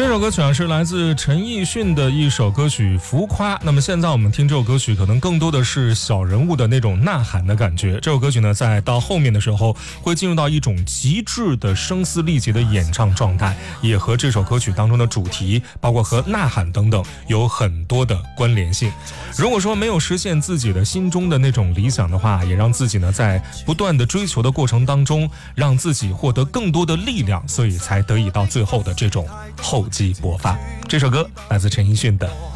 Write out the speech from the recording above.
这首歌曲是来自陈奕迅的一首歌曲《浮夸》。那么现在我们听这首歌曲，可能更多的是小人物的那种呐喊的感觉。这首歌曲呢，在到后面的时候，会进入到一种极致的声嘶力竭的演唱状态，也和这首歌曲当中的主题，包括和呐喊等等，有很多的关联性。如果说没有实现自己的心中的那种理想的话，也让自己呢在不断的追求的过程当中，让自己获得更多的力量，所以才得以到最后的这种厚积薄发。这首歌来自陈奕迅的